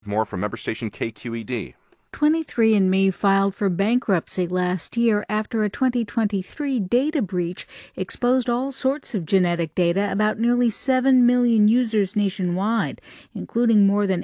More from member station KQED. 23andMe filed for bankruptcy last year after a 2023 data breach exposed all sorts of genetic data about nearly 7 million users nationwide, including more than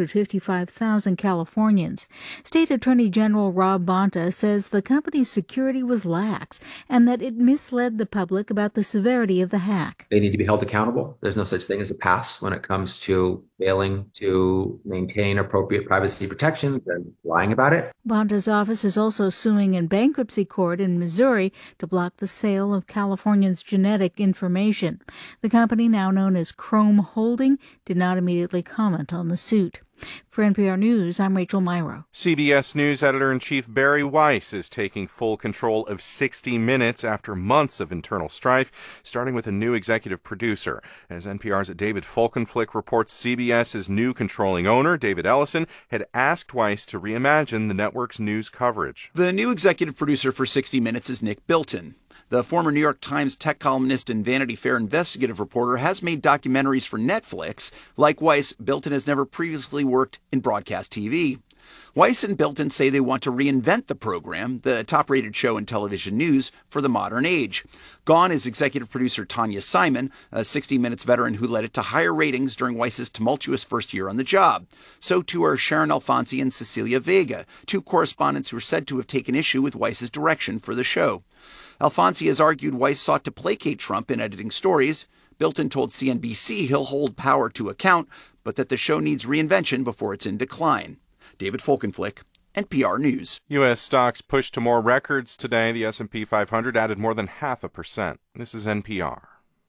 855,000 Californians. State Attorney General Rob Bonta says the company's security was lax and that it misled the public about the severity of the hack. They need to be held accountable. There's no such thing as a pass when it comes to failing to maintain appropriate privacy protections and lying about it. Bonta's office is also suing in bankruptcy court in Missouri to block the sale of Californians' genetic information. The company, now known as Chrome Holding, did not immediately comment on the suit. For NPR News, I'm Rachel Myrow. CBS News editor-in-chief Bari Weiss is taking full control of 60 Minutes after months of internal strife, starting with a new executive producer. As NPR's David Folkenflik reports, CBS's new controlling owner, David Ellison, had asked Weiss to reimagine the network's news coverage. The new executive producer for 60 Minutes is Nick Bilton. The former New York Times tech columnist and Vanity Fair investigative reporter has made documentaries for Netflix. Like Weiss, Bilton has never previously worked in broadcast TV. Weiss and Bilton say they want to reinvent the program, the top-rated show in television news, for the modern age. Gone is executive producer Tanya Simon, a 60 Minutes veteran who led it to higher ratings during Weiss's tumultuous first year on the job. So too are Sharon Alfonsi and Cecilia Vega, two correspondents who are said to have taken issue with Weiss's direction for the show. Alfonsi has argued Weiss sought to placate Trump in editing stories. Bilton told CNBC he'll hold power to account, but that the show needs reinvention before it's in decline. David Folkenflik, NPR News. U.S. stocks pushed to more records today. The S&P 500 added more than 0.5%. This is NPR.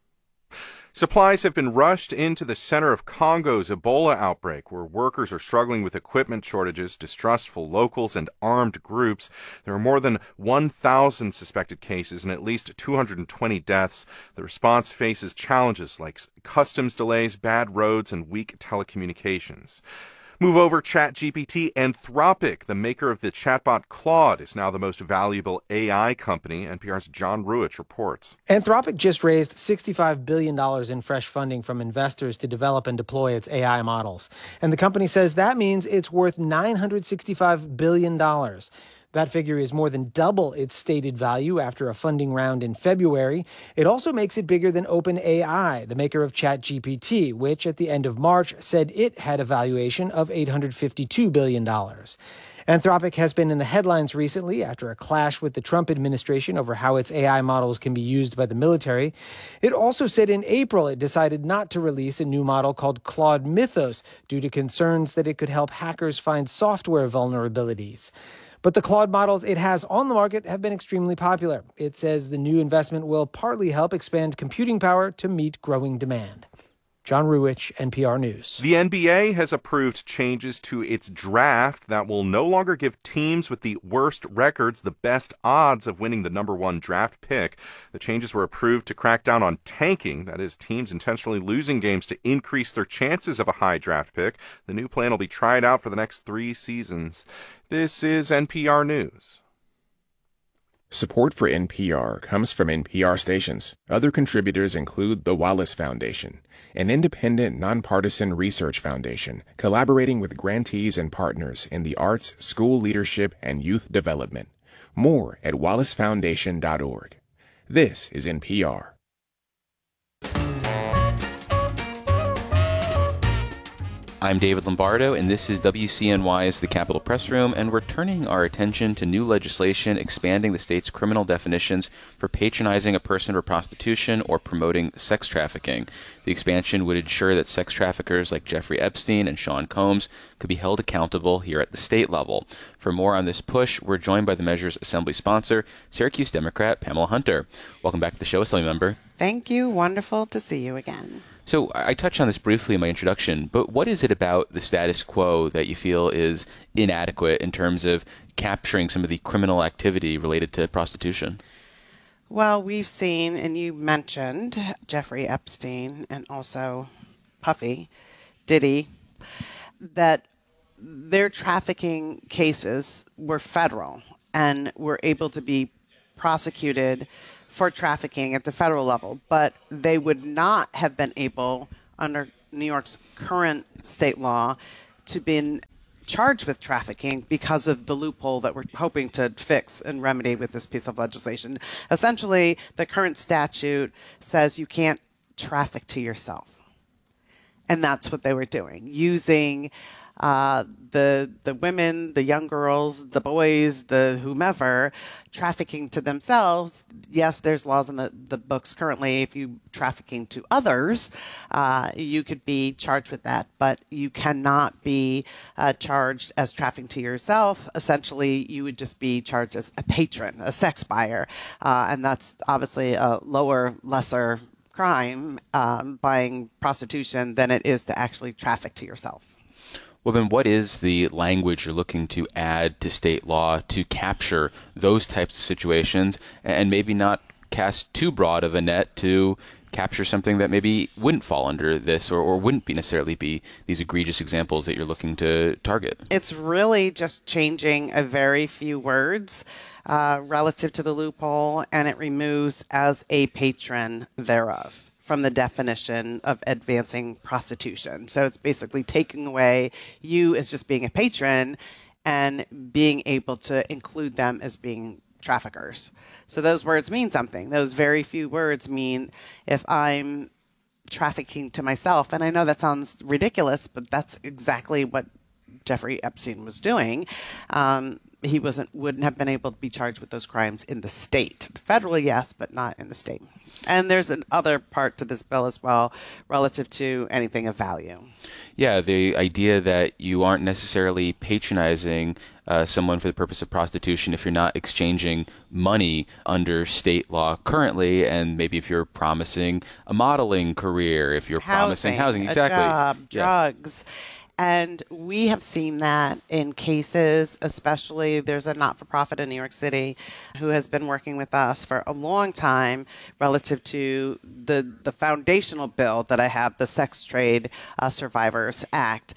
Supplies have been rushed into the center of Congo's Ebola outbreak, where workers are struggling with equipment shortages, distrustful locals, and armed groups. There are more than 1,000 suspected cases and at least 220 deaths. The response faces challenges like customs delays, bad roads, and weak telecommunications. Move over. ChatGPT. Anthropic, the maker of the chatbot Claude, is now the most valuable AI company. NPR's John Ruich reports. Anthropic just raised $65 billion in fresh funding from investors to develop and deploy its AI models. And the company says that means it's worth $965 billion. That figure is more than double its stated value after a funding round in February. It also makes it bigger than OpenAI, the maker of ChatGPT, which at the end of March said it had a valuation of $852 billion. Anthropic has been in the headlines recently after a clash with the Trump administration over how its AI models can be used by the military. It also said in April it decided not to release a new model called Claude Mythos due to concerns that it could help hackers find software vulnerabilities. But the Claude models it has on the market have been extremely popular. It says the new investment will partly help expand computing power to meet growing demand. John Ruich, NPR News. The NBA has approved changes to its draft that will no longer give teams with the worst records the best odds of winning the number one draft pick. The changes were approved to crack down on tanking, that is, teams intentionally losing games to increase their chances of a high draft pick. The new plan will be tried out for the next 3 seasons. This is NPR News. Support for NPR comes from NPR stations. Other contributors include the Wallace Foundation, an independent, nonpartisan research foundation collaborating with grantees and partners in the arts, school leadership, and youth development. More at wallacefoundation.org. This is NPR. I'm David Lombardo, and this is WCNY's The Capitol Press Room, and we're turning our attention to new legislation expanding the state's criminal definitions for patronizing a person for prostitution or promoting sex trafficking. The expansion would ensure that sex traffickers like Jeffrey Epstein and Sean Combs could be held accountable here at the state level. For more on this push, we're joined by the measure's assembly sponsor, Syracuse Democrat Pamela Hunter. Welcome back to the show, Assembly Member. Thank you. Wonderful to see you again. So I touched on this briefly in my introduction, but what is it about the status quo that you feel is inadequate in terms of capturing some of the criminal activity related to prostitution? Well, we've seen, and you mentioned Jeffrey Epstein and also Puffy, Diddy, that their trafficking cases were federal and were able to be prosecuted for trafficking at the federal level, but they would not have been able, under New York's current state law, to be charged with trafficking because of the loophole that we're hoping to fix and remedy with this piece of legislation. Essentially, the current statute says you can't traffic to yourself. And that's what they were doing, using the women, the young girls, the boys, the whomever, trafficking to themselves. Yes, there's laws in the books currently. If you trafficking to others, you could be charged with that, but you cannot be charged as trafficking to yourself. Essentially, you would just be charged as a patron, a sex buyer, and that's obviously a lesser crime, buying prostitution, than it is to actually traffic to yourself. Well, then what is the language you're looking to add to state law to capture those types of situations and maybe not cast too broad of a net to capture something that maybe wouldn't fall under this or wouldn't be necessarily be these egregious examples that you're looking to target? It's really just changing a very few words relative to the loophole, and it removes "as a patron thereof" from the definition of advancing prostitution. So it's basically taking away you as just being a patron and being able to include them as being traffickers. So those words mean something. Those very few words mean if I'm trafficking to myself, and I know that sounds ridiculous, but that's exactly what Jeffrey Epstein was doing. He wouldn't have been able to be charged with those crimes in the state. Federally, yes, but not in the state. And there's another part to this bill as well relative to anything of value. Yeah, the idea that you aren't necessarily patronizing someone for the purpose of prostitution if you're not exchanging money under state law currently, and maybe if you're promising a modeling career, if you're promising housing, exactly, a job, drugs. And we have seen that in cases, especially there's a not-for-profit in New York City who has been working with us for a long time relative to the foundational bill that I have, the Sex Trade Survivors Act,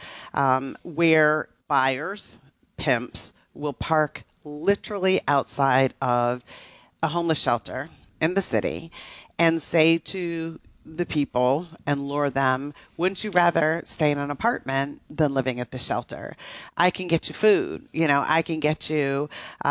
where buyers, pimps, will park literally outside of a homeless shelter in the city and say to the people and lure them, wouldn't you rather stay in an apartment than living at the shelter? I can get you food, I can get you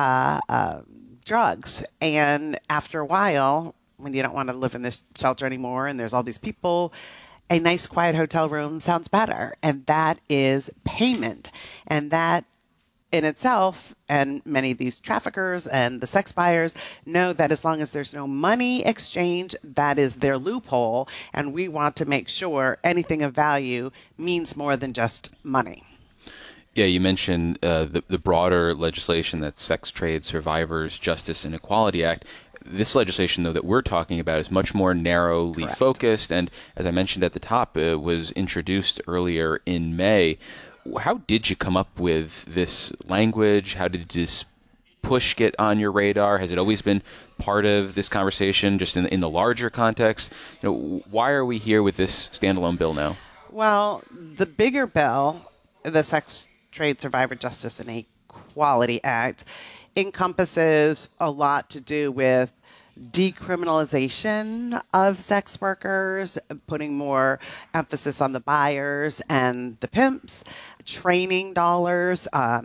drugs. And after a while, when you don't want to live in this shelter anymore and there's all these people, a nice quiet hotel room sounds better. And that is payment. And that in itself, and many of these traffickers and the sex buyers know that as long as there's no money exchange, that is their loophole. And we want to make sure anything of value means more than just money. Yeah, you mentioned the broader legislation, that Sex Trade Survivors Justice and Equality Act. This legislation, though, that we're talking about is much more narrowly focused. And as I mentioned at the top, it was introduced earlier in May. How did you come up with this language? How did this push get on your radar? Has it always been part of this conversation, just in the larger context? Why are we here with this standalone bill now? Well, the bigger bill, the Sex Trade Survivor Justice and Equality Act, encompasses a lot to do with decriminalization of sex workers, putting more emphasis on the buyers and the pimps, training dollars,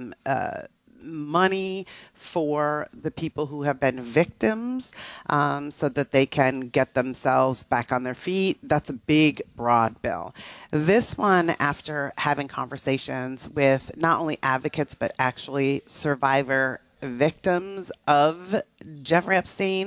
money for the people who have been victims so that they can get themselves back on their feet. That's a big, broad bill. This one, after having conversations with not only advocates, but actually survivor victims of Jeffrey Epstein,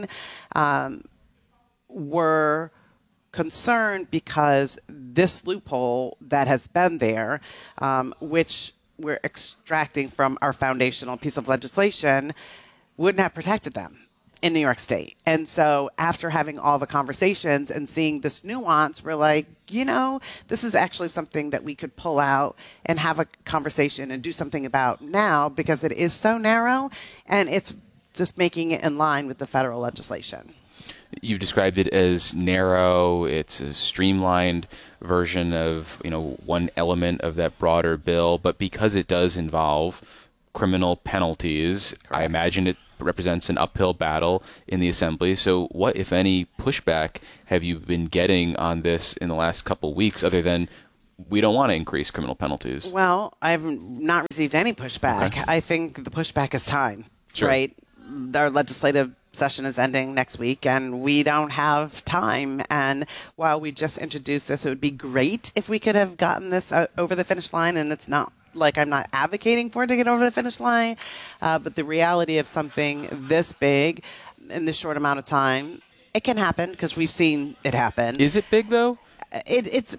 were concerned because this loophole that has been there, which we're extracting from our foundational piece of legislation, wouldn't have protected them in New York State. And so after having all the conversations and seeing this nuance, we're like, this is actually something that we could pull out and have a conversation and do something about now, because it is so narrow and it's just making it in line with the federal legislation. You've described it as narrow. It's a streamlined version of, one element of that broader bill, but because it does involve criminal penalties, correct, I imagine it represents an uphill battle in the assembly. So what, if any, pushback have you been getting on this in the last couple of weeks, other than we don't want to increase criminal penalties. Well, I've not received any pushback. Okay. I think the pushback is time, Sure. right? Our legislative session is ending next week, and we don't have time. And while we just introduced this, it would be great if we could have gotten this over the finish line. And it's not like I'm not advocating for it to get over the finish line, but the reality of something this big in this short amount of time, it can happen because we've seen it happen. Is it big, though? It's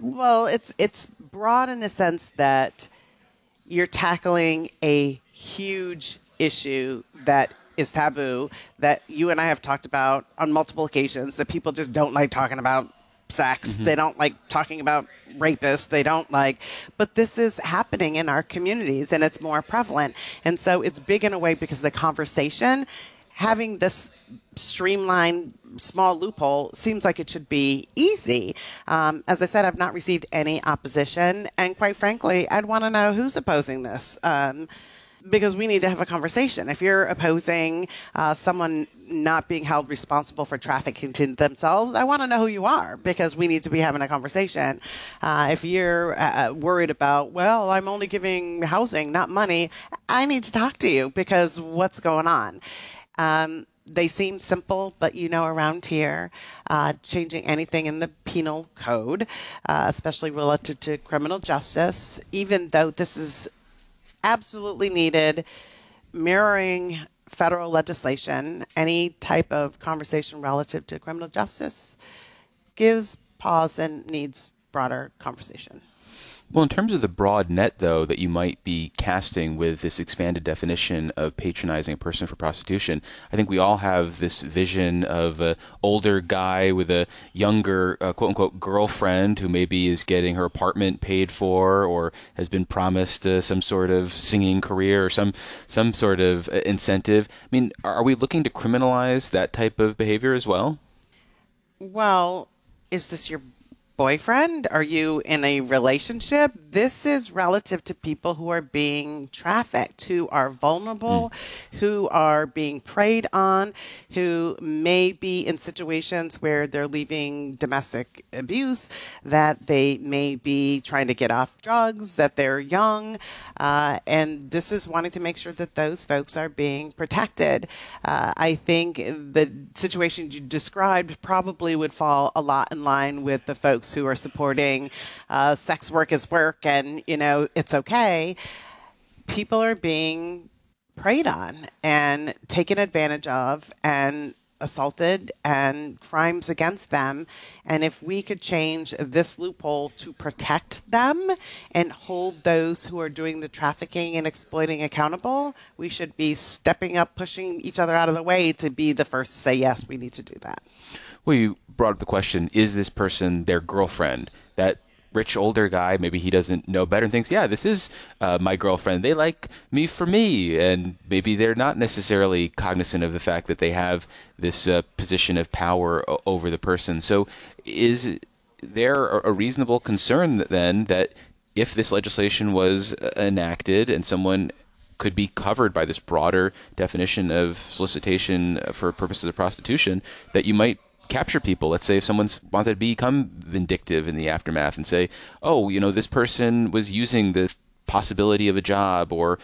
broad in the sense that you're tackling a huge issue that is taboo, that you and I have talked about on multiple occasions, that people just don't like talking about sex. They don't like talking about rapists. They don't like, but this is happening in our communities and it's more prevalent. And so it's big in a way because the conversation, having this streamlined small loophole seems like it should be easy. As I said, I've not received any opposition. And quite frankly, I'd want to know who's opposing this. Because we need to have a conversation. If you're opposing someone not being held responsible for trafficking to themselves, I want to know who you are because we need to be having a conversation. If you're worried about, well, I'm only giving housing, not money, I need to talk to you because what's going on? They seem simple, but around here, changing anything in the penal code, especially relative to criminal justice, even though this is absolutely needed, mirroring federal legislation, any type of conversation relative to criminal justice gives pause and needs broader conversation. Well, in terms of the broad net, though, that you might be casting with this expanded definition of patronizing a person for prostitution, I think we all have this vision of an older guy with a younger, quote-unquote, girlfriend who maybe is getting her apartment paid for or has been promised some sort of singing career or some sort of incentive. I mean, are we looking to criminalize that type of behavior as well? Well, is this your boyfriend? Are you in a relationship? This is relative to people who are being trafficked, who are vulnerable, who are being preyed on, who may be in situations where they're leaving domestic abuse, that they may be trying to get off drugs, that they're young. And this is wanting to make sure that those folks are being protected. I think the situation you described probably would fall a lot in line with the folks who are supporting sex work as work and, it's okay. People are being preyed on and taken advantage of and assaulted and crimes against them. And if we could change this loophole to protect them and hold those who are doing the trafficking and exploiting accountable, we should be stepping up, pushing each other out of the way to be the first to say, yes, we need to do that. Well, you brought up the question, is this person their girlfriend? That rich older guy, maybe he doesn't know better and thinks, yeah, this is my girlfriend. They like me for me. And maybe they're not necessarily cognizant of the fact that they have this position of power over the person. So is there a reasonable concern then that if this legislation was enacted and someone could be covered by this broader definition of solicitation for purposes of prostitution, that you might capture people? Let's say if someone's wanted to become vindictive in the aftermath and say, oh, this person was using the possibility of a job or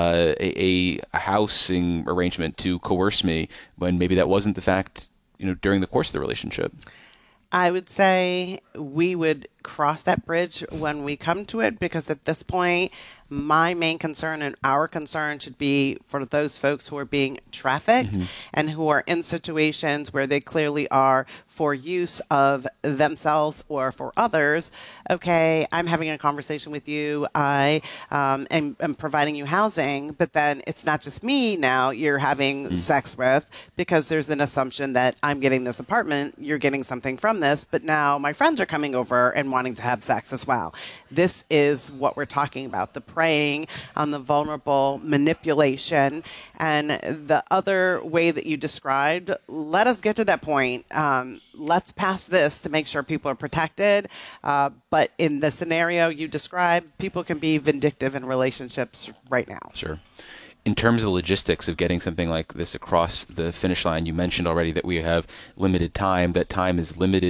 a housing arrangement to coerce me, when maybe that wasn't the fact, during the course of the relationship. I would say we would cross that bridge when we come to it, because at this point, my main concern and our concern should be for those folks who are being trafficked and who are in situations where they clearly are for use of themselves or for others. Okay, I'm having a conversation with you. I am providing you housing, but then it's not just me now you're having sex with, because there's an assumption that I'm getting this apartment, you're getting something from this, but now my friends are coming over and wanting to have sex as well. This is what we're talking about, the preying on the vulnerable, manipulation, and the other way that you described. Let us get to that point. Let's pass this to make sure people are protected. But in the scenario you described, people can be vindictive in relationships right now. Sure. In terms of the logistics of getting something like this across the finish line, you mentioned already that we have limited time. That time is limited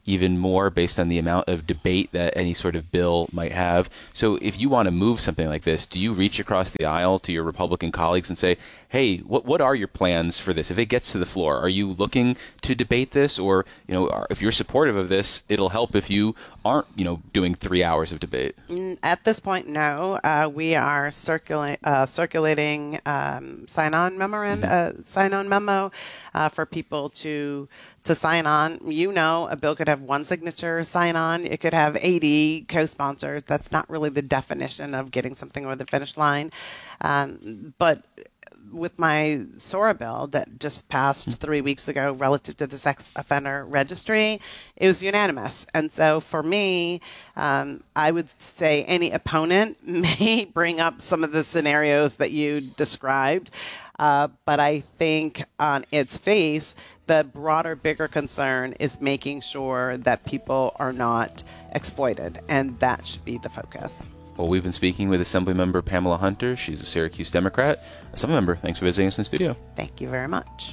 even more based on the amount of debate that any sort of bill might have. So if you want to move something like this, do you reach across the aisle to your Republican colleagues and say, hey, what are your plans for this? If it gets to the floor, are you looking to debate this? Or, if you're supportive of this, it'll help if you aren't, doing 3 hours of debate. At this point, no. We are circulating sign-on memo for people to sign on. A bill could have one signature sign on. It could have 80 co-sponsors. That's not really the definition of getting something over the finish line. But with my SORA bill that just passed 3 weeks ago relative to the sex offender registry, it was unanimous. And so for me, I would say any opponent may bring up some of the scenarios that you described. But I think on its face, the broader, bigger concern is making sure that people are not exploited. And that should be the focus. Well, we've been speaking with Assemblymember Pamela Hunter. She's a Syracuse Democrat. Assemblymember, thanks for visiting us in the studio. Thank you very much.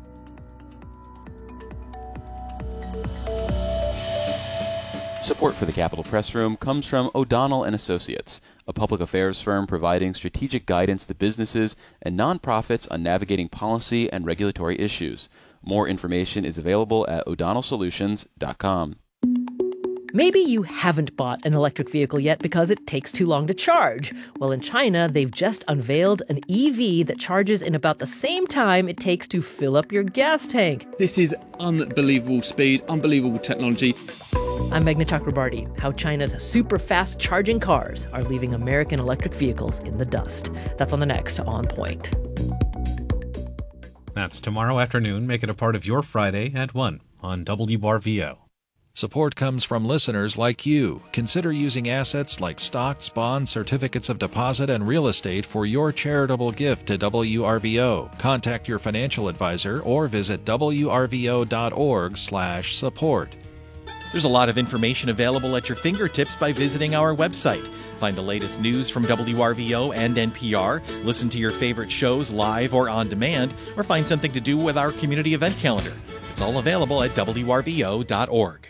Support for the Capitol Press Room comes from O'Donnell & Associates, a public affairs firm providing strategic guidance to businesses and nonprofits on navigating policy and regulatory issues. More information is available at o'donnellsolutions.com. Maybe you haven't bought an electric vehicle yet because it takes too long to charge. Well, in China, they've just unveiled an EV that charges in about the same time it takes to fill up your gas tank. This is unbelievable speed, unbelievable technology. I'm Meghna Chakrabarty. How China's super fast charging cars are leaving American electric vehicles in the dust. That's on the next On Point. That's tomorrow afternoon. Make it a part of your Friday at 1 on WRVO. Support comes from listeners like you. Consider using assets like stocks, bonds, certificates of deposit, and real estate for your charitable gift to WRVO. Contact your financial advisor or visit wrvo.org/support. There's a lot of information available at your fingertips by visiting our website. Find the latest news from WRVO and NPR, listen to your favorite shows live or on demand, or find something to do with our community event calendar. It's all available at wrvo.org.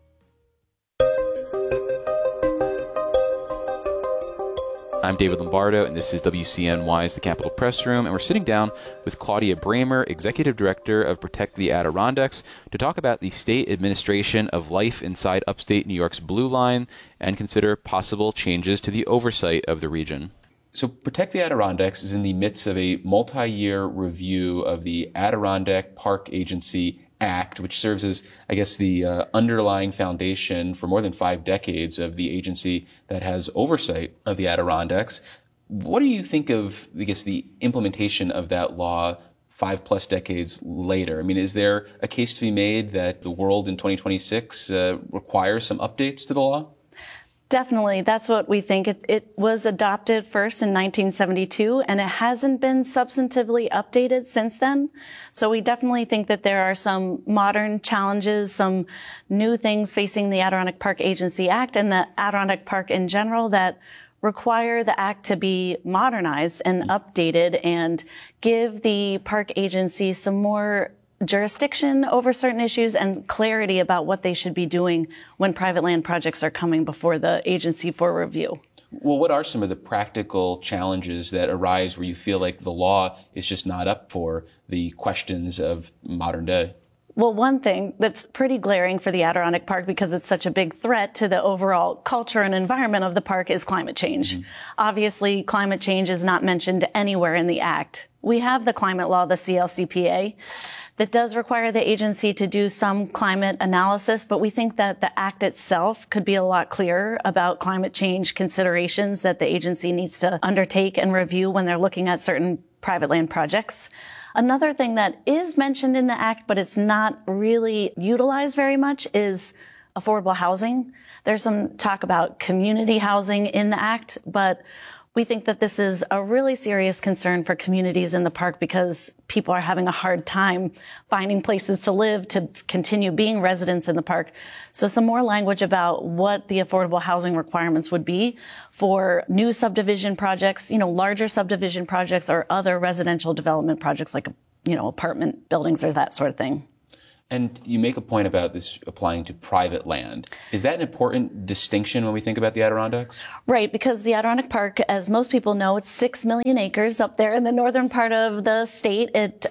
I'm David Lombardo, and this is WCNY's The Capitol Press Room, and we're sitting down with Claudia Bramer, Executive Director of Protect the Adirondacks, to talk about the state administration of life inside upstate New York's Blue Line and consider possible changes to the oversight of the region. So Protect the Adirondacks is in the midst of a multi-year review of the Adirondack Park Agency Act, which serves as, the underlying foundation for more than 5 decades of the agency that has oversight of the Adirondacks. What do you think of, the implementation of that law 5+ decades later? Is there a case to be made that the world in 2026 requires some updates to the law? Definitely. That's what we think. It was adopted first in 1972, and it hasn't been substantively updated since then. So we definitely think that there are some modern challenges, some new things facing the Adirondack Park Agency Act and the Adirondack Park in general that require the act to be modernized and updated and give the park agency some more jurisdiction over certain issues and clarity about what they should be doing when private land projects are coming before the agency for review. Well, what are some of the practical challenges that arise where you feel like the law is just not up for the questions of modern day? Well, one thing that's pretty glaring for the Adirondack Park, because it's such a big threat to the overall culture and environment of the park, is climate change. Mm-hmm. Obviously, climate change is not mentioned anywhere in the act. We have the climate law, the CLCPA, that does require the agency to do some climate analysis, but we think that the act itself could be a lot clearer about climate change considerations that the agency needs to undertake and review when they're looking at certain private land projects. Another thing that is mentioned in the act, but it's not really utilized very much, is affordable housing. There's some talk about community housing in the act, but we think that this is a really serious concern for communities in the park because people are having a hard time finding places to live, to continue being residents in the park. So some more language about what the affordable housing requirements would be for new subdivision projects, larger subdivision projects or other residential development projects like, apartment buildings or that sort of thing. And you make a point about this applying to private land. Is that an important distinction when we think about the Adirondacks? Right, because the Adirondack Park, as most people know, it's 6 million acres up there in the northern part of the state.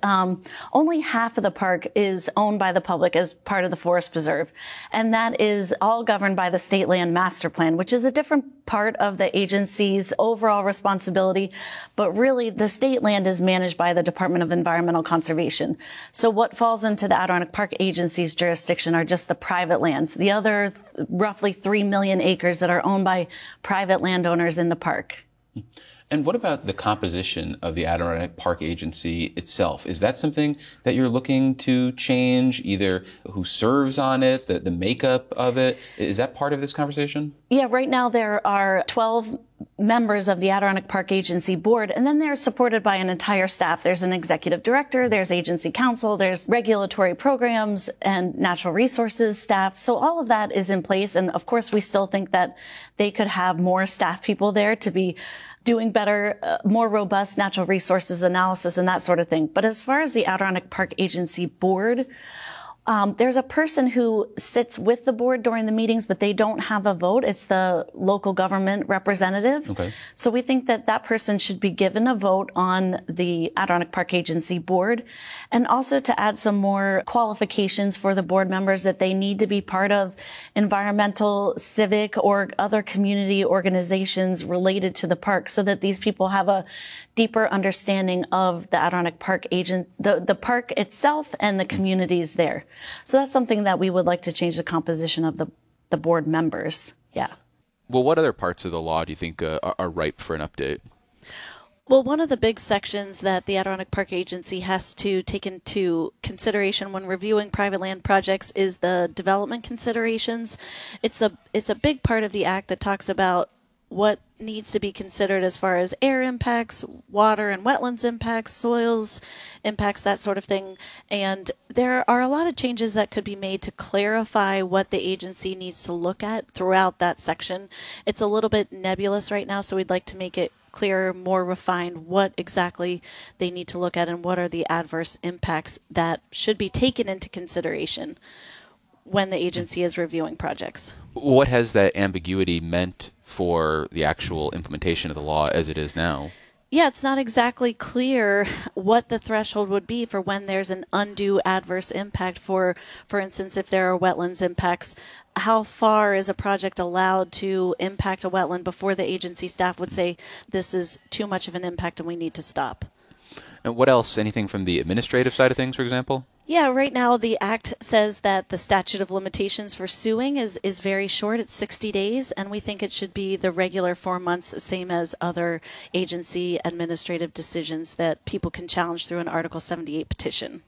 Only half of the park is owned by the public as part of the Forest Preserve. And that is all governed by the State Land Master Plan, which is a different part of the agency's overall responsibility. But really, the state land is managed by the Department of Environmental Conservation. So what falls into the Adirondack Park Agency's jurisdiction are just the private lands. The other roughly 3 million acres that are owned by private landowners in the park. And what about the composition of the Adirondack Park Agency itself? Is that something that you're looking to change, either who serves on it, the makeup of it? Is that part of this conversation? Yeah, right now there are 12 members of the Adirondack Park Agency board, and then they're supported by an entire staff. There's an executive director, there's agency counsel, there's regulatory programs and natural resources staff. So all of that is in place. And of course, we still think that they could have more staff people there to be doing better, more robust natural resources analysis and that sort of thing. But as far as the Adirondack Park Agency board, there's a person who sits with the board during the meetings, but they don't have a vote. It's the local government representative. Okay. So we think that that person should be given a vote on the Adirondack Park Agency board, and also to add some more qualifications for the board members that they need to be part of environmental, civic, or other community organizations related to the park, so that these people have a deeper understanding of the Adirondack Park the park itself and the communities there. So that's something that we would like to change the composition of the board members. Yeah. Well, what other parts of the law do you think are ripe for an update? Well, one of the big sections that the Adirondack Park Agency has to take into consideration when reviewing private land projects is the development considerations. It's a big part of the act that talks about what needs to be considered as far as air impacts, water and wetlands impacts, soils impacts, that sort of thing. And there are a lot of changes that could be made to clarify what the agency needs to look at throughout that section. It's a little bit nebulous right now, so we'd like to make it clearer, more refined, what exactly they need to look at and what are the adverse impacts that should be taken into consideration when the agency is reviewing projects. What has that ambiguity meant for the actual implementation of the law as it is now? Yeah, it's not exactly clear what the threshold would be for when there's an undue adverse impact. For instance, if there are wetlands impacts, how far is a project allowed to impact a wetland before the agency staff would say this is too much of an impact and we need to stop? And what else? Anything from the administrative side of things, for example? Yeah, right now the Act says that the statute of limitations for suing is very short. It's 60 days, and we think it should be the regular 4 months, same as other agency administrative decisions that people can challenge through an Article 78 petition.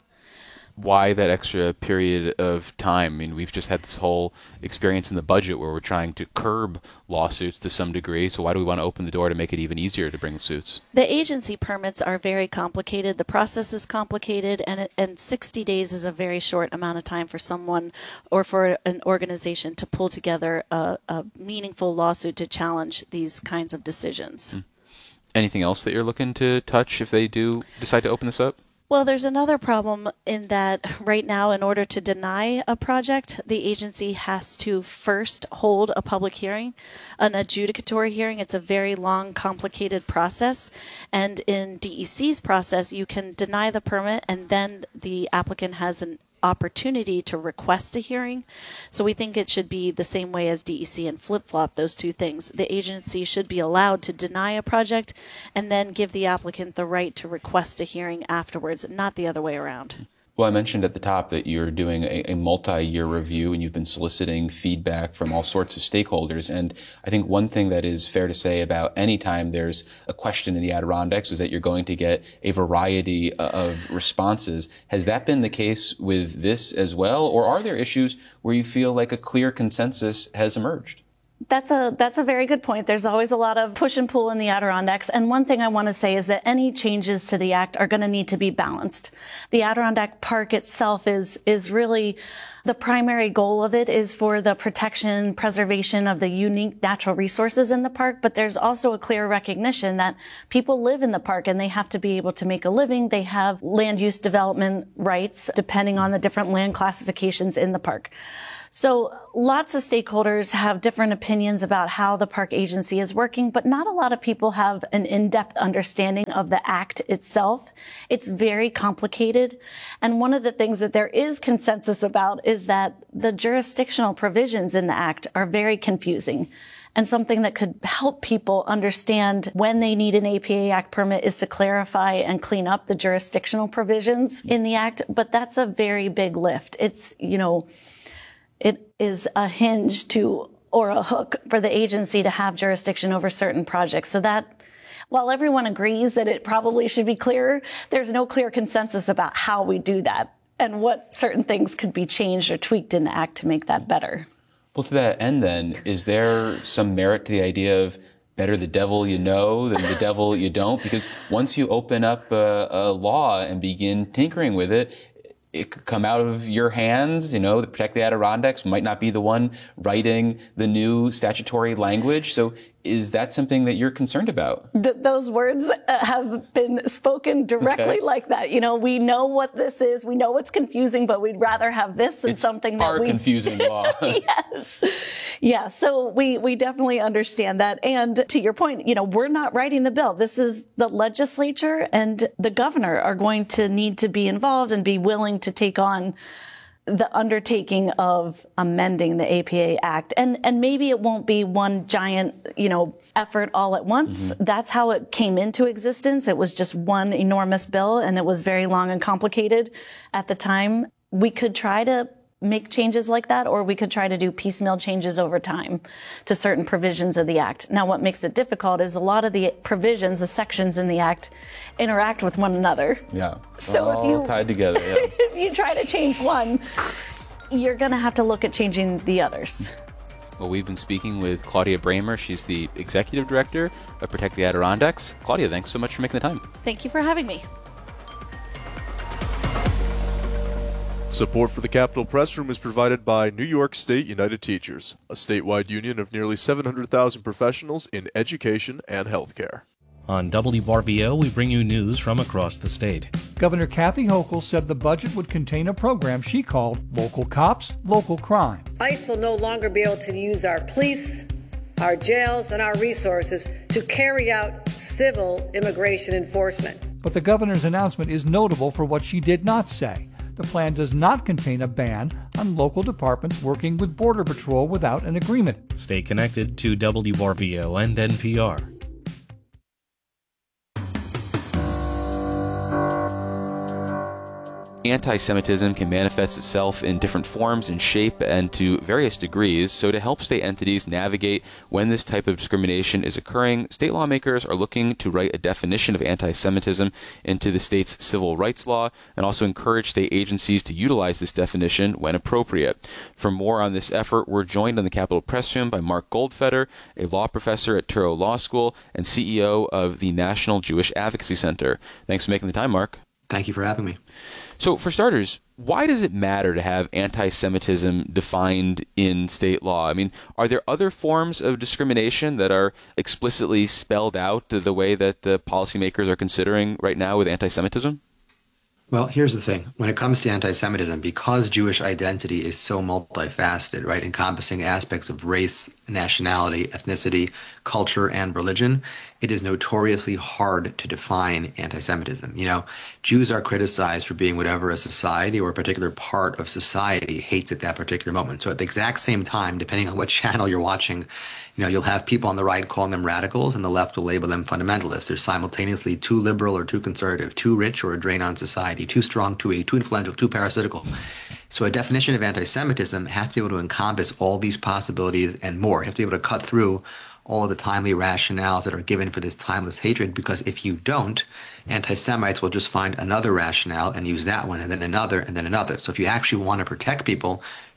Why that extra period of time? I mean, we've just had this whole experience in the budget where we're trying to curb lawsuits to some degree, so why do we want to open the door to make it even easier to bring suits? The agency permits are very complicated. The process is complicated, and 60 days is a very short amount of time for someone or for an organization to pull together a meaningful lawsuit to challenge these kinds of decisions. Anything else that you're looking to touch if they do decide to open this up? Well, there's another problem in that right now, in order to deny a project, the agency has to first hold a public hearing, an adjudicatory hearing. It's a very long, complicated process. And in DEC's process, you can deny the permit and then the applicant has an opportunity to request a hearing. So we think it should be the same way as DEC and flip-flop those two things. The agency should be allowed to deny a project and then give the applicant the right to request a hearing afterwards, not the other way around. Well, I mentioned at the top that you're doing a multi-year review and you've been soliciting feedback from all sorts of stakeholders. And I think one thing that is fair to say about any time there's a question in the Adirondacks is that you're going to get a variety of responses. Has that been the case with this as well? Or are there issues where you feel like a clear consensus has emerged? That's a very good point. There's always a lot of push and pull in the Adirondacks. And one thing I want to say is that any changes to the act are going to need to be balanced. The Adirondack Park itself is really the primary goal of it is for the protection, preservation of the unique natural resources in the park. But there's also a clear recognition that people live in the park and they have to be able to make a living. They have land use development rights depending on the different land classifications in the park. So lots of stakeholders have different opinions about how the park agency is working, but not a lot of people have an in-depth understanding of the act itself. It's very complicated. And one of the things that there is consensus about is that the jurisdictional provisions in the act are very confusing. And something that could help people understand when they need an APA Act permit is to clarify and clean up the jurisdictional provisions in the act. But that's a very big lift. It is a hinge or a hook for the agency to have jurisdiction over certain projects. So that, while everyone agrees that it probably should be clearer, there's no clear consensus about how we do that and what certain things could be changed or tweaked in the act to make that better. Well, to that end then, is there some merit to the idea of better the devil you know than the devil you don't? Because once you open up a law and begin tinkering with it, it could come out of your hands. The Protect the Adirondacks might not be the one writing the new statutory language. So is that something that you're concerned about? Those words have been spoken directly like that. We know what this is. We know it's confusing, but we'd rather have this than something that we... It's confusing law. Yes. Yeah. So we definitely understand that. And to your point, we're not writing the bill. This is the legislature and the governor are going to need to be involved and be willing to take on the undertaking of amending the APA Act. And maybe it won't be one giant, effort all at once. Mm-hmm. That's how it came into existence. It was just one enormous bill and it was very long and complicated at the time. We could try to make changes like that, or we could try to do piecemeal changes over time to certain provisions of the Act. Now, what makes it difficult is a lot of the provisions, the sections in the Act, interact with one another. Yeah. So all if you tied together, yeah. if you try to change one, you're going to have to look at changing the others. Well, we've been speaking with Claudia Bramer. She's the Executive Director of Protect the Adirondacks. Claudia, thanks so much for making the time. Thank you for having me. Support for the Capitol Press Room is provided by New York State United Teachers, a statewide union of nearly 700,000 professionals in education and healthcare. On WRVO, we bring you news from across the state. Governor Kathy Hochul said the budget would contain a program she called Local Cops, Local Crime. ICE will no longer be able to use our police, our jails, and our resources to carry out civil immigration enforcement. But the governor's announcement is notable for what she did not say. The plan does not contain a ban on local departments working with Border Patrol without an agreement. Stay connected to WRVO and NPR. Anti-Semitism can manifest itself in different forms and shape and to various degrees. So to help state entities navigate when this type of discrimination is occurring, state lawmakers are looking to write a definition of anti-Semitism into the state's civil rights law and also encourage state agencies to utilize this definition when appropriate. For more on this effort, we're joined on the Capitol Press Room by Mark Goldfeder, a law professor at Touro Law School and CEO of the National Jewish Advocacy Center. Thanks for making the time, Mark. Thank you for having me. So, for starters, why does it matter to have anti-Semitism defined in state law? I mean, are there other forms of discrimination that are explicitly spelled out the way that policymakers are considering right now with anti-Semitism? Well, here's the thing. When it comes to anti-Semitism, because Jewish identity is so multifaceted, right, encompassing aspects of race, nationality, ethnicity, culture, and religion, it is notoriously hard to define anti-Semitism. Jews are criticized for being whatever a society or a particular part of society hates at that particular moment. So at the exact same time, depending on what channel you're watching, you'll have people on the right calling them radicals and the left will label them fundamentalists. They're simultaneously too liberal or too conservative, too rich or a drain on society, too strong, too weak, too influential, too parasitical. So a definition of anti-Semitism has to be able to encompass all these possibilities and more. You have to be able to cut through all of the timely rationales that are given for this timeless hatred, because if you don't, anti-Semites will just find another rationale and use that one and then another and then another. So if you actually want to protect people,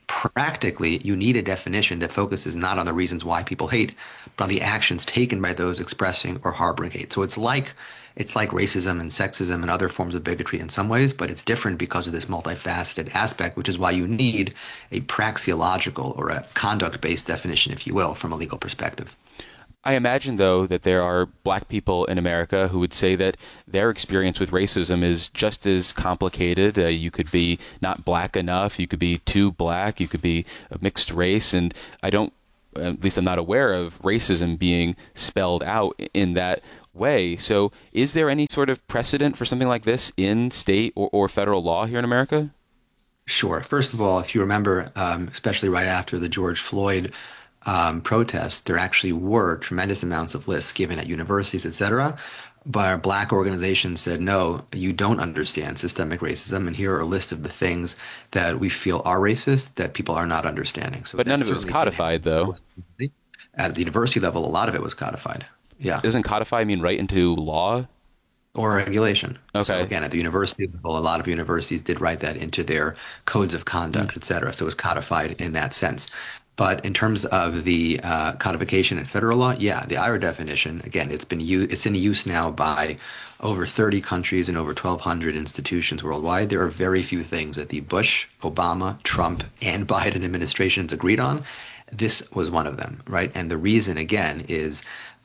Practically, you need a definition that focuses not on the reasons why people hate, but on the actions taken by those expressing or harboring hate. So it's like racism and sexism and other forms of bigotry in some ways, but it's different because of this multifaceted aspect, which is why you need a praxeological or a conduct-based definition, if you will, from a legal perspective. I imagine, though, that there are black people in America who would say that their experience with racism is just as complicated. You could be not black enough, you could be too black, you could be a mixed race, and at least I'm not aware of racism being spelled out in that way. So is there any sort of precedent for something like this in state or federal law here in America? Sure. First of all, if you remember, especially right after the George Floyd protests, there actually were tremendous amounts of lists given at universities, et cetera. But our black organizations said, no, you don't understand systemic racism, and here are a list of the things that we feel are racist that people are not understanding. So, but none of it was codified, though. At the university level, a lot of it was codified. Yeah. Doesn't codify mean right into law? Or regulation. Okay. So again, at the university level, a lot of universities did write that into their codes of conduct, et cetera. So it was codified in that sense. But in terms of the codification in federal law, yeah, the IHRA definition, again, it's in use now by over 30 countries and over 1,200 institutions worldwide. There are very few things that the Bush, Obama, Trump, and Biden administrations agreed on. This was one of them, right? And the reason, again, is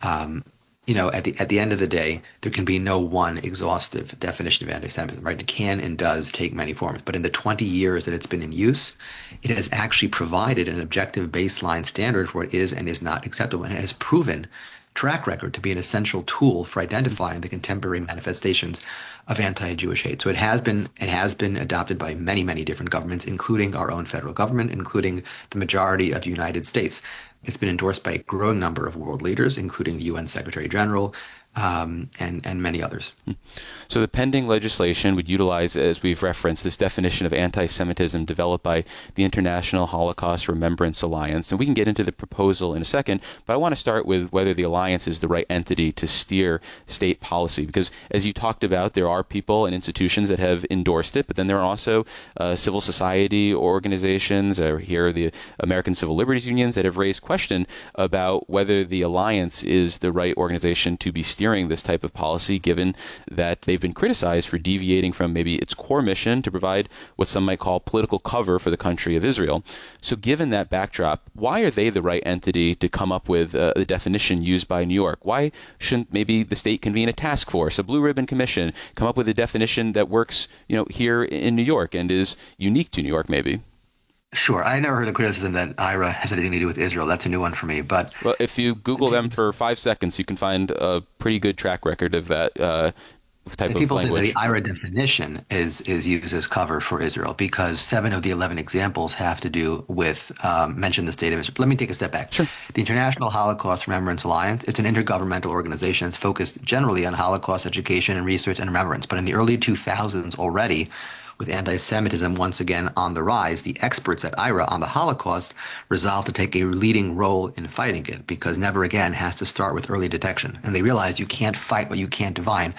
at the end of the day, there can be no one exhaustive definition of anti-Semitism, right? It can and does take many forms. But in the 20 years that it's been in use, it has actually provided an objective baseline standard for what is and is not acceptable. And it has proven track record to be an essential tool for identifying the contemporary manifestations of anti-Jewish hate. So it has been adopted by many, many different governments, including our own federal government, including the majority of the United States. It's been endorsed by a growing number of world leaders, including the UN Secretary General, and many others. So the pending legislation would utilize, as we've referenced, this definition of anti-Semitism developed by the International Holocaust Remembrance Alliance. And we can get into the proposal in a second, but I want to start with whether the alliance is the right entity to steer state policy. Because as you talked about, there are people and institutions that have endorsed it, but then there are also civil society organizations, here are the American Civil Liberties Unions, that have raised question about whether the alliance is the right organization to be steering this type of policy, given that they've been criticized for deviating from maybe its core mission to provide what some might call political cover for the country of Israel. So given that backdrop, why are they the right entity to come up with the definition used by New York? Why shouldn't maybe the state convene a task force, a blue ribbon commission, come up with a definition that works, here in New York and is unique to New York maybe? Sure. I never heard the criticism that IHRA has anything to do with Israel. That's a new one for me. But well, if you Google them for 5 seconds, you can find a pretty good track record of that type of language. People say that the IHRA definition is used as cover for Israel because 7 of the 11 examples have to do with mention the state of Israel. Let me take a step back. Sure. The International Holocaust Remembrance Alliance, it's an intergovernmental organization that's focused generally on Holocaust education and research and remembrance. But in the early 2000s already, with anti-Semitism once again on the rise, the experts at IHRA on the Holocaust resolved to take a leading role in fighting it because never again has to start with early detection. And they realized you can't fight what you can't define.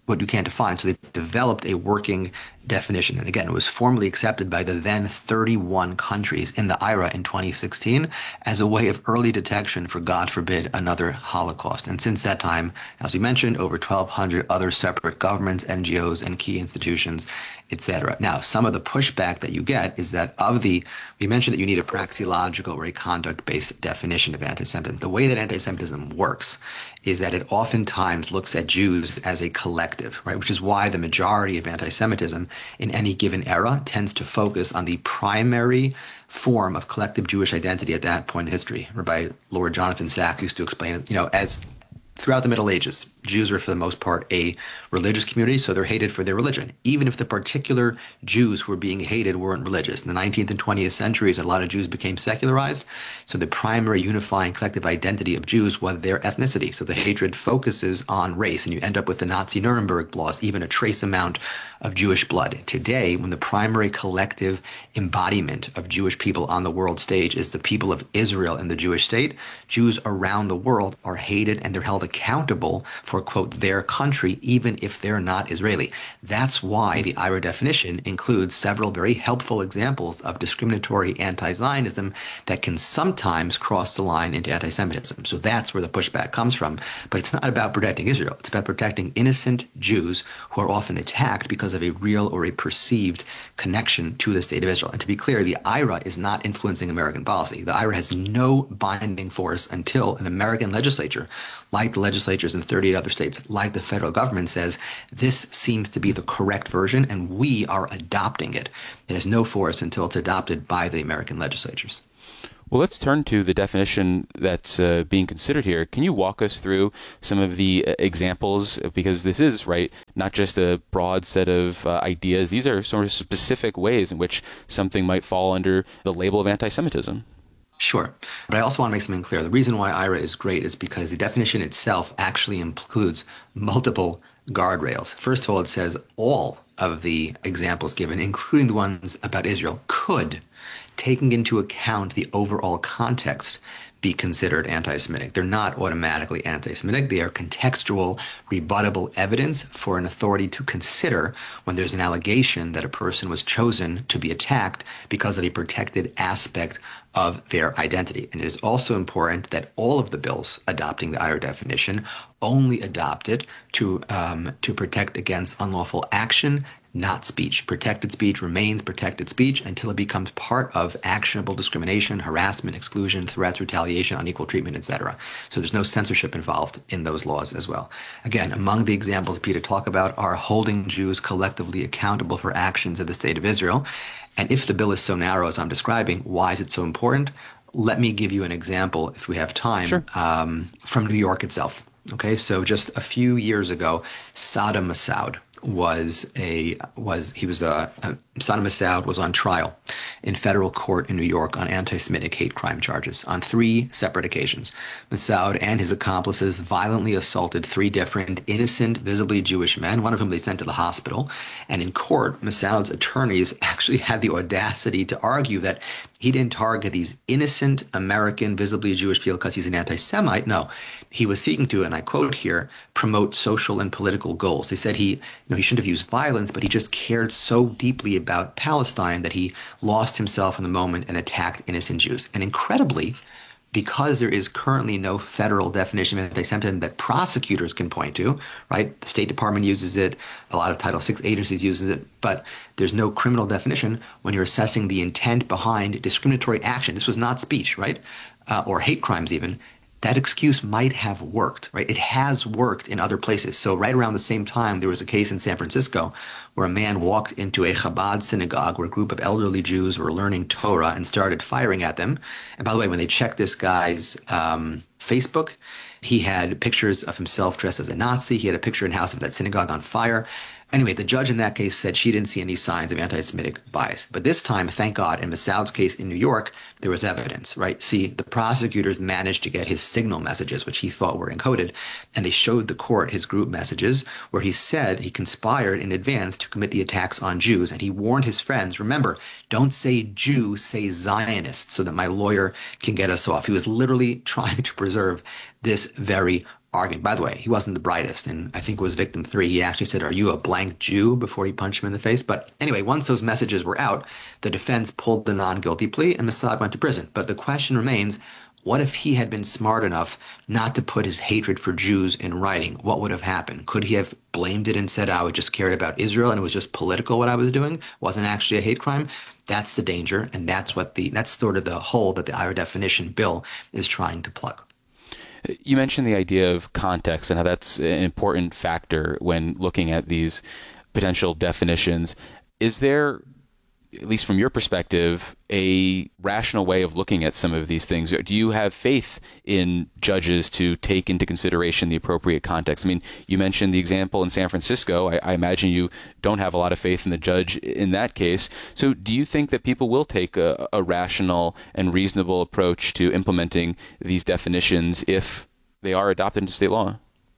So they developed a working definition. And again, it was formally accepted by the then 31 countries in the IHRA in 2016 as a way of early detection for, God forbid, another Holocaust. And since that time, as we mentioned, over 1,200 other separate governments, NGOs, and key institutions, etc. Now, some of the pushback that you get is that we mentioned that you need a praxeological or a conduct-based definition of anti-Semitism. The way that anti-Semitism works is that it oftentimes looks at Jews as a collective, right? Which is why the majority of anti-Semitism in any given era tends to focus on the primary form of collective Jewish identity at that point in history. Rabbi Lord Jonathan Sacks used to explain it, as throughout the Middle Ages, Jews were for the most part a religious community, so they're hated for their religion, even if the particular Jews who were being hated weren't religious. In the 19th and 20th centuries, a lot of Jews became secularized, so the primary unifying collective identity of Jews was their ethnicity. So the hatred focuses on race, and you end up with the Nazi Nuremberg laws, even a trace amount of Jewish blood. Today, when the primary collective embodiment of Jewish people on the world stage is the people of Israel and the Jewish state, Jews around the world are hated and they're held accountable for for, quote, their country, even if they're not Israeli. That's why the IHRA definition includes several very helpful examples of discriminatory anti-Zionism that can sometimes cross the line into anti-Semitism. So that's where the pushback comes from. But it's not about protecting Israel. It's about protecting innocent Jews who are often attacked because of a real or a perceived connection to the state of Israel. And to be clear, the IHRA is not influencing American policy. The IHRA has no binding force until an American legislature, like the legislatures in 38 other states, like the federal government, says this seems to be the correct version and we are adopting it. It has no force until it's adopted by the American legislatures. Well, let's turn to the definition that's being considered here. Can you walk us through some of the examples? Because this is, right, not just a broad set of ideas. These are sort of specific ways in which something might fall under the label of anti-Semitism. Sure. But I also want to make something clear. The reason why IHRA is great is because the definition itself actually includes multiple guardrails. First of all, it says all of the examples given, including the ones about Israel, could, taking into account the overall context, be considered anti-Semitic. They're not automatically anti-Semitic. They are contextual, rebuttable evidence for an authority to consider when there's an allegation that a person was chosen to be attacked because of a protected aspect of their identity. And it is also important that all of the bills adopting the IHRA definition only adopt it to protect against unlawful action, not speech. Protected speech remains protected speech until it becomes part of actionable discrimination, harassment, exclusion, threats, retaliation, unequal treatment, etc. So there's no censorship involved in those laws as well. Again, among the examples Peter talked about are holding Jews collectively accountable for actions of the state of Israel. And if the bill is so narrow as I'm describing, why is it so important? Let me give you an example, if we have time, sure. From New York itself. Okay, so just a few years ago, Saddam Massoud Saddam Massoud was on trial in federal court in New York on anti-Semitic hate crime charges on 3 separate occasions. Massoud and his accomplices violently assaulted 3 different innocent, visibly Jewish men, one of whom they sent to the hospital. And in court, Massoud's attorneys actually had the audacity to argue that he didn't target these innocent American, visibly Jewish people because he's an anti-Semite. No, he was seeking to, and I quote here, promote social and political goals. They said he shouldn't have used violence, but he just cared so deeply about Palestine that he lost himself in the moment and attacked innocent Jews. And incredibly, because there is currently no federal definition of anti-Semitism that prosecutors can point to, right? The State Department uses it, a lot of Title VI agencies uses it, but there's no criminal definition when you're assessing the intent behind discriminatory action. This was not speech, right? Or hate crimes even. That excuse might have worked, right? It has worked in other places. So right around the same time, there was a case in San Francisco where a man walked into a Chabad synagogue where a group of elderly Jews were learning Torah and started firing at them. And by the way, when they checked this guy's Facebook, he had pictures of himself dressed as a Nazi. He had a picture in house of that synagogue on fire. Anyway, the judge in that case said she didn't see any signs of anti-Semitic bias. But this time, thank God, in Massoud's case in New York, there was evidence, right? See, the prosecutors managed to get his signal messages, which he thought were encoded, and they showed the court his group messages where he said he conspired in advance to commit the attacks on Jews. And he warned his friends, remember, don't say Jew, say Zionist, so that my lawyer can get us off. He was literally trying to preserve this very argument. By the way, he wasn't the brightest, and I think it was victim 3. He actually said, "Are you a blank Jew?" before he punched him in the face. But anyway, once those messages were out, the defense pulled the non-guilty plea, and Massoud went to prison. But the question remains, what if he had been smart enough not to put his hatred for Jews in writing? What would have happened? Could he have blamed it and said, I just cared about Israel and it was just political what I was doing? Wasn't actually a hate crime? That's the danger, and that's sort of the hole that the IHRA definition bill is trying to plug. You mentioned the idea of context and how that's an important factor when looking at these potential definitions. Is there, at least from your perspective, a rational way of looking at some of these things? Do you have faith in judges to take into consideration the appropriate context? I mean, you mentioned the example in San Francisco. I imagine you don't have a lot of faith in the judge in that case. So do you think that people will take a rational and reasonable approach to implementing these definitions if they are adopted into state law?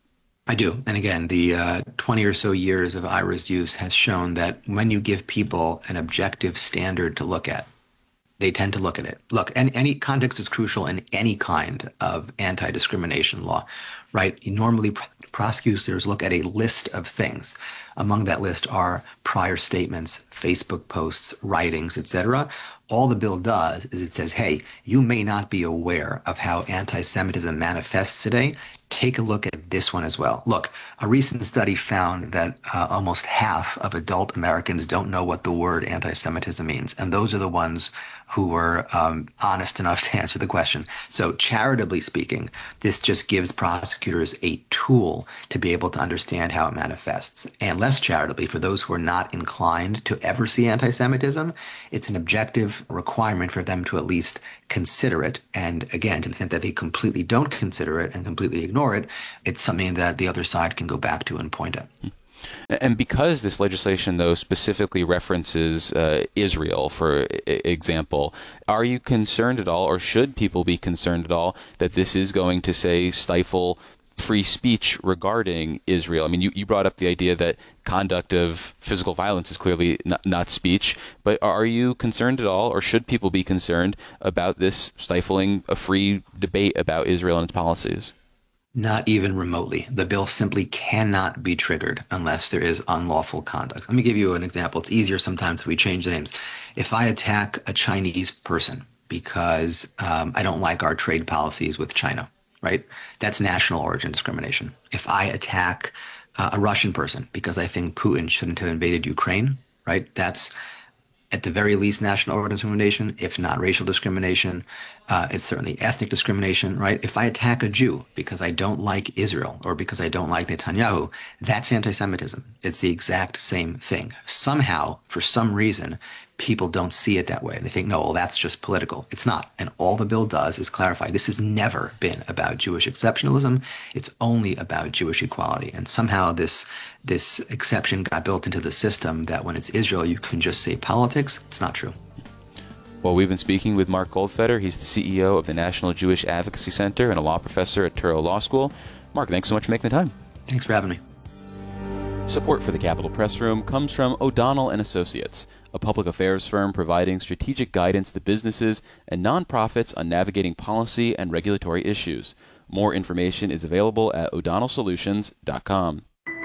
I do. And again, the 20 or so years of IHRA's use has shown that when you give people an objective standard to look at, They tend to look at it. Look, and any context is crucial in any kind of anti-discrimination law, right? Normally, prosecutors look at a list of things. Among that list are prior statements, Facebook posts, writings, etc. All the bill does is it says, hey, you may not be aware of how anti-Semitism manifests today. Take a look at this one as well. Look, a recent study found that almost half of adult Americans don't know what the word anti-Semitism means. And those are the ones who were honest enough to answer the question. So charitably speaking, this just gives prosecutors a tool to be able to understand how it manifests. And less charitably, for those who are not inclined to ever see anti-Semitism, it's an objective requirement for them to at least consider it. And again, to the extent that they completely don't consider it and completely ignore it, it's something that the other side can go back to and point at. And because this legislation, though, specifically references Israel, for example, are you concerned at all, or should people be concerned at all, that this is going to, say, stifle free speech regarding Israel? I mean, you brought up the idea that conduct of physical violence is clearly not speech, but are you concerned at all, or should people be concerned about this stifling a free debate about Israel and its policies? Not even remotely. The bill simply cannot be triggered unless there is unlawful conduct. Let me give you an example. It's easier sometimes if we change the names. If I attack a Chinese person because I don't like our trade policies with China, right? That's national origin discrimination. If I attack a Russian person because I think Putin shouldn't have invaded Ukraine, right? That's at the very least national origin discrimination, if not racial discrimination. It's certainly ethnic discrimination, right? If I attack a Jew because I don't like Israel or because I don't like Netanyahu, that's anti-Semitism. It's the exact same thing. Somehow, for some reason, people don't see it that way. They think, no, well, that's just political. It's not. And all the bill does is clarify this has never been about Jewish exceptionalism. It's only about Jewish equality. And somehow this exception got built into the system that when it's Israel, you can just say politics. It's not true. Well, we've been speaking with Mark Goldfeder. He's the CEO of the National Jewish Advocacy Center and a law professor at Touro Law School. Mark, thanks so much for making the time. Thanks for having me. Support for the Capitol Press Room comes from O'Donnell & Associates, a public affairs firm providing strategic guidance to businesses and nonprofits on navigating policy and regulatory issues. More information is available at o'donnellsolutions.com.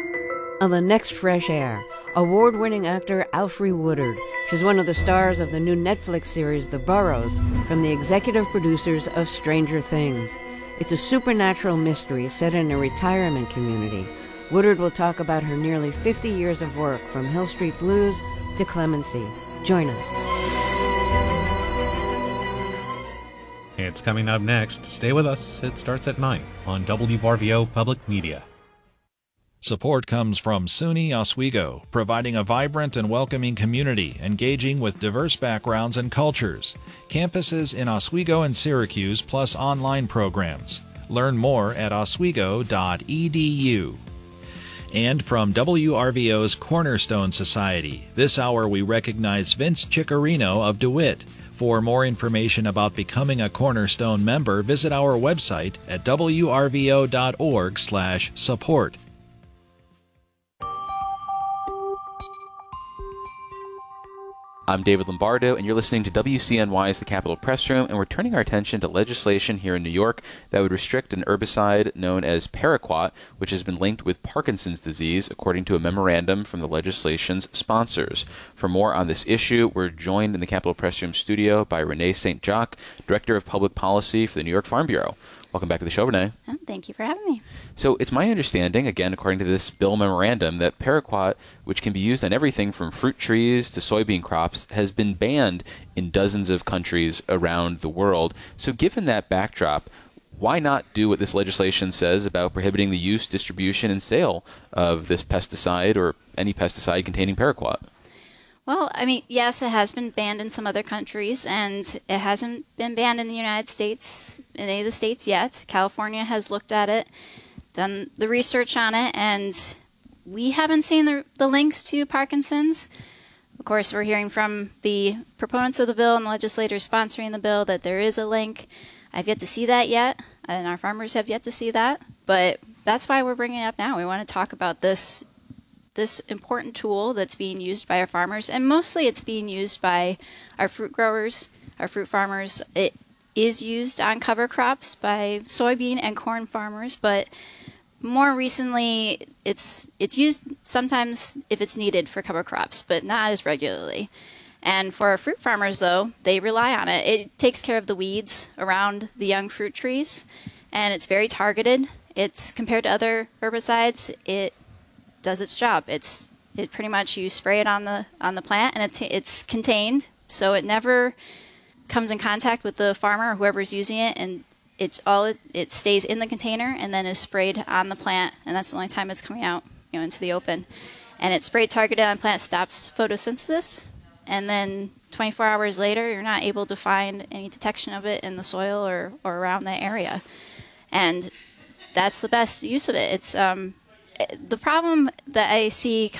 On the next Fresh Air, award-winning actor Alfre Woodard. She's one of the stars of the new Netflix series The Burrows, from the executive producers of Stranger Things. It's a supernatural mystery set in a retirement community. Woodard will talk about her nearly 50 years of work, from Hill Street Blues to Clemency. Join us. It's coming up next. Stay with us. It starts at 9 on WRVO Public Media. Support comes from SUNY Oswego, providing a vibrant and welcoming community, engaging with diverse backgrounds and cultures. Campuses in Oswego and Syracuse, plus online programs. Learn more at oswego.edu. And from WRVO's Cornerstone Society, this hour we recognize Vince Ciccarino of DeWitt. For more information about becoming a Cornerstone member, visit our website at wrvo.org/support. I'm David Lombardo, and you're listening to WCNY's The Capitol Press Room, and we're turning our attention to legislation here in New York that would restrict an herbicide known as paraquat, which has been linked with Parkinson's disease, according to a memorandum from the legislation's sponsors. For more on this issue, we're joined in the Capitol Press Room studio by Renee St. Jacques, Director of Public Policy for the New York Farm Bureau. Welcome back to the show, Renee. Thank you for having me. So it's my understanding, again, according to this bill memorandum, that paraquat, which can be used on everything from fruit trees to soybean crops, has been banned in dozens of countries around the world. So given that backdrop, why not do what this legislation says about prohibiting the use, distribution, and sale of this pesticide or any pesticide containing paraquat? Well, I mean, yes, it has been banned in some other countries, and it hasn't been banned in the United States, in any of the states yet. California has looked at it, done the research on it, and we haven't seen the links to Parkinson's. Of course, we're hearing from the proponents of the bill and the legislators sponsoring the bill that there is a link. I've yet to see that yet, and our farmers have yet to see that, but that's why we're bringing it up now. We want to talk about this important tool that's being used by our farmers, and mostly it's being used by our fruit growers, our fruit farmers. It is used on cover crops by soybean and corn farmers, but more recently it's used sometimes if it's needed for cover crops, but not as regularly. And for our fruit farmers, though, they rely on it. It takes care of the weeds around the young fruit trees, and it's very targeted. It's compared to other herbicides, it does its job. It pretty much, you spray it on the plant, and it's contained, so it never comes in contact with the farmer or whoever's using it, and it stays in the container and then is sprayed on the plant, and that's the only time it's coming out, into the open. And it's sprayed targeted on plant, stops photosynthesis, and then 24 hours later, you're not able to find any detection of it in the soil or around that area. And that's the best use of it. It's the problem that I see